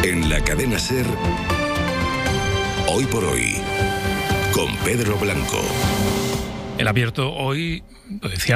En la cadena SER, Hoy por Hoy, con Pedro Blanco. El abierto hoy, lo decía